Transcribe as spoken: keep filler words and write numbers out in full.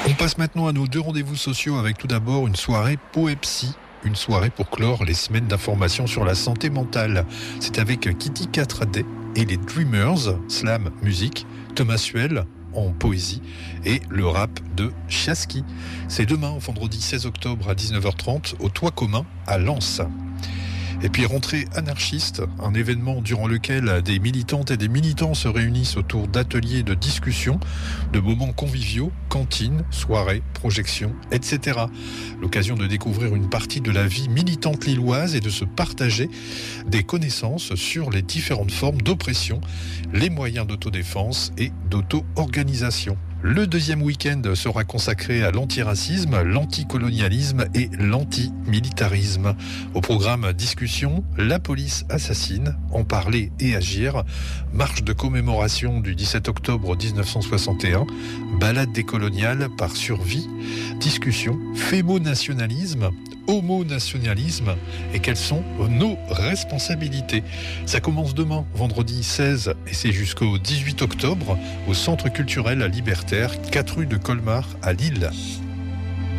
On passe maintenant à nos deux rendez-vous sociaux avec tout d'abord une soirée Poepsy. Une soirée pour clore les semaines d'information sur la santé mentale. C'est avec Kitty quatre D et les Dreamers, slam musique, Thomas Suel en poésie et le rap de Chiaski. C'est demain, vendredi seize octobre à dix-neuf heures trente, au Toit Commun à Lens. Et puis rentrée anarchiste, un événement durant lequel des militantes et des militants se réunissent autour d'ateliers de discussion, de moments conviviaux, cantines, soirées, projections, et cetera. L'occasion de découvrir une partie de la vie militante lilloise et de se partager des connaissances sur les différentes formes d'oppression, les moyens d'autodéfense et d'auto-organisation. Le deuxième week-end sera consacré à l'antiracisme, l'anticolonialisme et l'antimilitarisme. Au programme discussion, la police assassine, en parler et agir, marche de commémoration du dix-sept octobre dix-neuf cent soixante et un, balade décoloniale par survie, discussion, fémonationalisme, homonationalisme et quelles sont nos responsabilités. Ça commence demain, vendredi seize, et c'est jusqu'au dix-huit octobre au Centre culturel libertaire, quatre rue de Colmar à Lille.